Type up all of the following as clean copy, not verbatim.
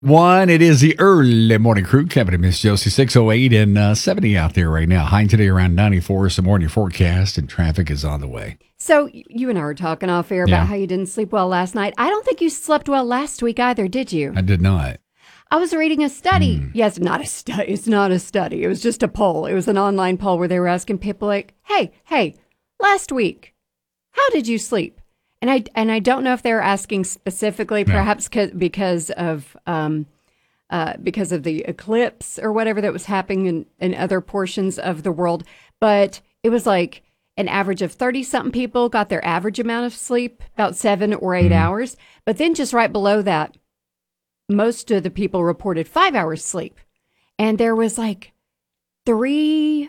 It is the early morning crew. Kevin and Miss Josie, 6:08 and 70 out there right now. High today around 94. Some morning forecast and traffic is on the way. So you and I were talking off air about how you didn't sleep well last night. I don't think you slept well last week either, did you? I did not. I was reading a study. Yes, not a study. It's not a study. It was just a poll. It was an online poll where they were asking people like, hey, last week, how did you sleep? And I don't know if they were asking specifically, perhaps because of the eclipse or whatever that was happening in other portions of the world. But it was like an average of 30-something people got their average amount of sleep, about 7 or 8 hours. But then just right below that, most of the people reported 5 hours sleep. And there was like 3%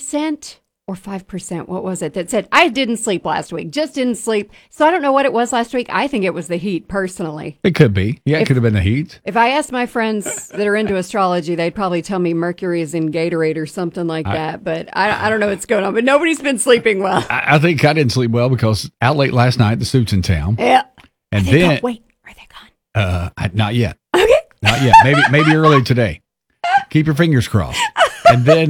or 5%, what was it, that said, I didn't sleep last week, just didn't sleep. So I don't know what it was last week. I think it was the heat, personally. It could be. Yeah, it could have been the heat. If I asked my friends that are into astrology, they'd probably tell me Mercury is in Gatorade or something like that. But I don't know what's going on. But nobody's been sleeping well. I think I didn't sleep well because out late last night, the suit's in town. Yeah. And then, wait, are they gone? Not yet. Okay. Not yet. Maybe early today. Keep your fingers crossed. And then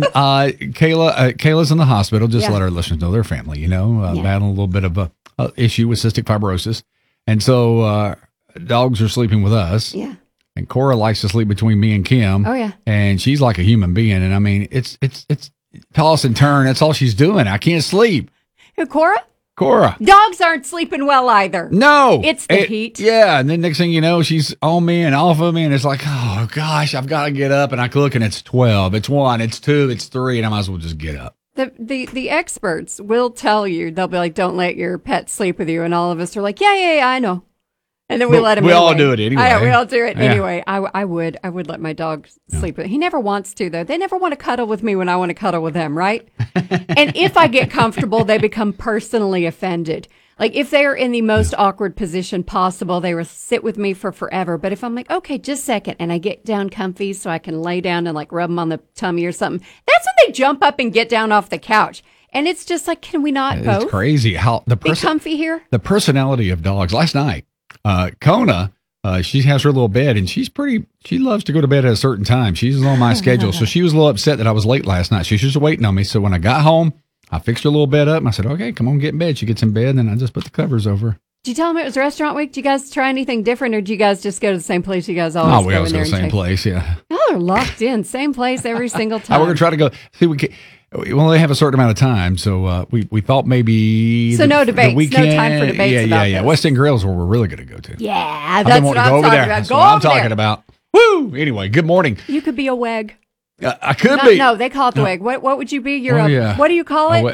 Kayla's in the hospital. Just let our listeners know, their family, battling a little bit of a issue with cystic fibrosis. And so dogs are sleeping with us. Yeah. And Cora likes to sleep between me and Kim. Oh, yeah. And she's like a human being. And I mean, it's toss and turn. That's all she's doing. I can't sleep. Who, Cora? Cora. Dogs aren't sleeping well either. No. It's the heat. Yeah. And then next thing you know, she's on me and off of me. And it's like, oh, gosh, I've got to get up. And I look and it's 12. It's 1. It's 2. It's 3. And I might as well just get up. The experts will tell you, they'll be like, don't let your pet sleep with you. And all of us are like, yeah, I know. And then we let him We anyway. all do it anyway. We all do it anyway. I would let my dog sleep with. He never wants to, though. They never want to cuddle with me when I want to cuddle with them, right? And if I get comfortable, they become personally offended. Like, if they are in the most awkward position possible, they will sit with me for forever. But if I'm like, okay, just a second, and I get down comfy so I can lay down and, like, rub them on the tummy or something, that's when they jump up and get down off the couch. And it's just like, can we not both? It's crazy how be comfy here? The personality of dogs. Last night, Kona, she has her little bed, and she loves to go to bed at a certain time. She's on my schedule. So she was a little upset that I was late last night. She was just waiting on me. So when I got home, I fixed her little bed up, and I said, okay, come on, get in bed. She gets in bed, and then I just put the covers over her. Did you tell them it was restaurant week? Did you guys try anything different, or did you guys just go to the same place you guys always go? We always go to the same place, yeah. Y'all are locked in. Same place every single time. We're going to try to go. See, we only have a certain amount of time, so we thought maybe no debates, weekend, no time for debates about this. West End Grill's where we're really going to go to. Yeah, that's what I'm talking about. That's what I'm talking about. Woo! Anyway, good morning. You could be a WEG. I could be. No, they call it the WEG. What would you be? What do you call it?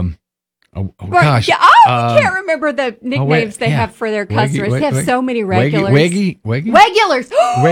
Gosh. Yeah, I can't remember the nicknames they have for their customers. They have so many regulars. Regulars.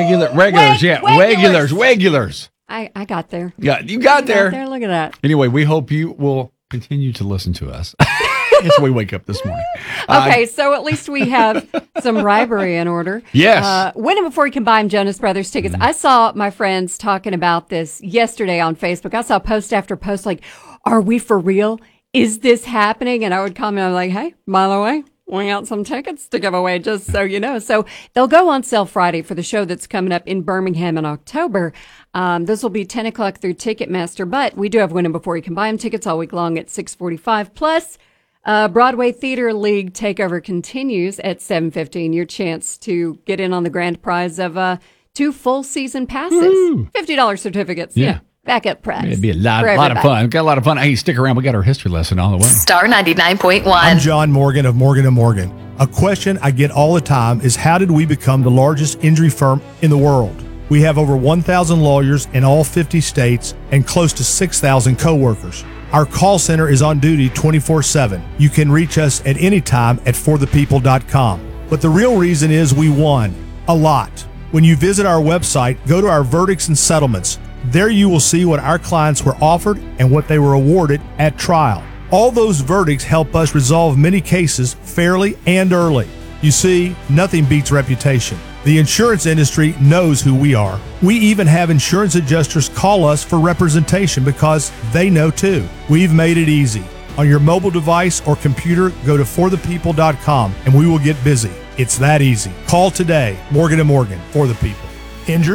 Regulars. I got there. Yeah, you got there. Look at that. Anyway, we hope you will continue to listen to us as we wake up this morning. Okay, so at least we have some bribery in order. Yes. Winning before you can buy them Jonas Brothers tickets. I saw my friends talking about this yesterday on Facebook. I saw post after post like, are we for real? Is this happening? And I would comment, I'm like, hey, by the way, we got some tickets to give away, just so you know. So they'll go on sale Friday for the show that's coming up in Birmingham in October. This will be 10 o'clock through Ticketmaster, but we do have Winning Before You Can Buy Them tickets all week long at 6:45. Plus, Broadway Theater League Takeover continues at 7:15. Your chance to get in on the grand prize of 2 full season passes. Woo! $50 certificates. Yeah. Backup prize. It'd be a lot of fun. We've got a lot of fun. Hey, stick around. We got our history lesson on the way. Star 99.1. I'm John Morgan of Morgan & Morgan. A question I get all the time is, how did we become the largest injury firm in the world? We have over 1,000 lawyers in all 50 states and close to 6,000 coworkers. Our call center is on duty 24/7. You can reach us at any time at forthepeople.com. But the real reason is we won a lot. When you visit our website, go to our verdicts and settlements. There you will see what our clients were offered and what they were awarded at trial. All those verdicts help us resolve many cases fairly and early. You see, nothing beats reputation. The insurance industry knows who we are. We even have insurance adjusters call us for representation because they know too. We've made it easy. On your mobile device or computer, go to forthepeople.com and we will get busy. It's that easy. Call today. Morgan & Morgan, for the people. Injured?